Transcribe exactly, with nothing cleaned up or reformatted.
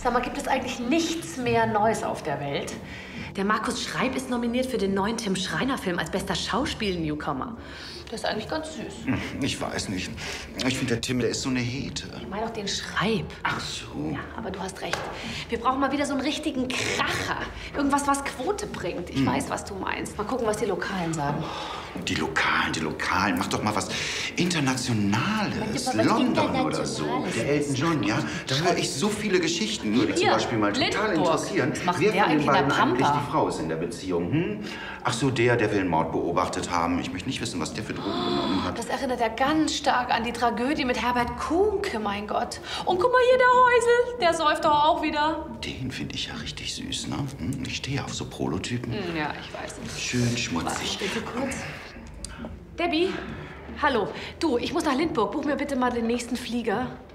Sag mal, gibt es eigentlich nichts mehr Neues auf der Welt? Der Markus Schreib ist nominiert für den neuen Tim Schreiner-Film als bester Schauspiel-Newcomer. Der ist eigentlich ganz süß. Ich weiß nicht. Ich finde, der Tim, der ist so eine Hete. Ich meine auch den Schreib. Ach so. Ja, aber du hast recht. Wir brauchen mal wieder so einen richtigen Kracher. Irgendwas, was Quote bringt. Ich hm. weiß, was du meinst. Mal gucken, was die Lokalen sagen. Die Lokalen, die Lokalen. Mach doch mal was Internationales. London oder so. Der Elton John, ja? Da höre ich so viele Geschichten, die mich zum Beispiel mal total interessieren. Was macht Wer der von den eigentlich in der beiden eigentlich Pampa? die Frau ist in der Beziehung? Hm? Ach so, der, der will einen Mord beobachtet haben. Ich möchte nicht wissen, was der für Drogen genommen hat. Das erinnert ja ganz stark an die Tragödie mit Herbert Kuhnke, mein Gott. Und guck mal hier, der Häusel, der säuft doch auch wieder. Den finde ich ja richtig süß, ne? Hm? Ich stehe auf so Prototypen. Ja, ich weiß nicht. Schön schmutzig. Bitte kurz. Debbie, hallo. Du, ich muss nach Lindburg. Buch mir bitte mal den nächsten Flieger.